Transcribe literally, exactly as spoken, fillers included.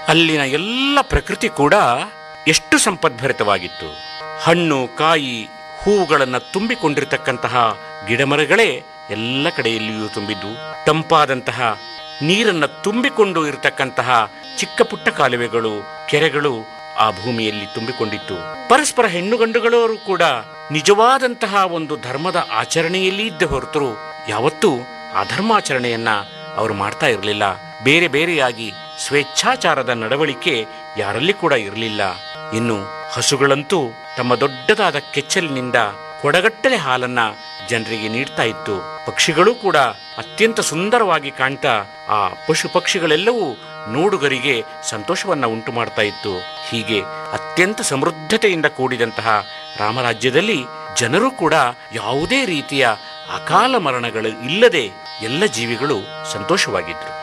ಅಲ್ಲಿನ ಎಲ್ಲ ಪ್ರಕೃತಿ ಕೂಡ ಎಷ್ಟು ಸಂಪದ್ಭರಿತವಾಗಿತ್ತು. ಹಣ್ಣು, ಕಾಯಿ, ಹೂವುಗಳನ್ನು ತುಂಬಿಕೊಂಡಿರತಕ್ಕಂತಹ ಗಿಡಮರಗಳೇ ಎಲ್ಲ ಕಡೆಯಲ್ಲಿಯೂ ತುಂಬಿದ್ದು. ತಂಪಾದಂತಹ ನೀರನ್ನ ತುಂಬಿಕೊಂಡು ಇರತಕ್ಕಂತಹ ಚಿಕ್ಕ ಪುಟ್ಟ ಕಾಲುವೆಗಳು, ಕೆರೆಗಳು ಆ ಭೂಮಿಯಲ್ಲಿ ತುಂಬಿಕೊಂಡಿತ್ತು. ಪರಸ್ಪರ ಹೆಣ್ಣುಗಂಡುಗಳವರು ಕೂಡ ನಿಜವಾದಂತಹ ಒಂದು ಧರ್ಮದ ಆಚರಣೆಯಲ್ಲಿ ಇದ್ದ ಹೊರತು ಯಾವತ್ತೂ ಅಧರ್ಮಾಚರಣೆಯನ್ನ ಅವರು ಮಾಡ್ತಾ ಇರಲಿಲ್ಲ. ಬೇರೆ ಬೇರೆಯಾಗಿ ಸ್ವೇಚ್ಛಾಚಾರದ ನಡವಳಿಕೆ ಯಾರಲ್ಲಿ ಕೂಡ ಇರಲಿಲ್ಲ. ಇನ್ನು ಹಸುಗಳಂತೂ ತಮ್ಮ ದೊಡ್ಡದಾದ ಕೆಚ್ಚಲಿನಿಂದ ಕೊಡಗಟ್ಟಲೆ ಹಾಲನ್ನ ಜನರಿಗೆ ನೀಡ್ತಾ ಇತ್ತು. ಪಕ್ಷಿಗಳು ಕೂಡ ಅತ್ಯಂತ ಸುಂದರವಾಗಿ ಕಾಣ್ತಾ ಆ ಪಶು ಪಕ್ಷಿಗಳೆಲ್ಲವೂ ನೋಡುಗರಿಗೆ ಸಂತೋಷವನ್ನ ಉಂಟು ಮಾಡ್ತಾ ಇತ್ತು. ಹೀಗೆ ಅತ್ಯಂತ ಸಮೃದ್ಧತೆಯಿಂದ ಕೂಡಿದಂತಹ ರಾಮರಾಜ್ಯದಲ್ಲಿ ಜನರು ಕೂಡ ಯಾವುದೇ ರೀತಿಯ ಅಕಾಲ ಮರಣಗಳು ಇಲ್ಲದೆ ಎಲ್ಲ ಜೀವಿಗಳು ಸಂತೋಷವಾಗಿದ್ರು.